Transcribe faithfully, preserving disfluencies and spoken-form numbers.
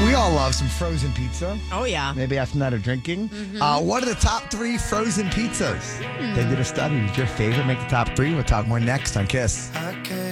We all love some frozen pizza. Oh, yeah. Maybe after night of drinking. Mm-hmm. Uh, what are the top three frozen pizzas? Hmm. They did a study. What's your favorite? Make the top three. We'll talk more next on Kiss. I can't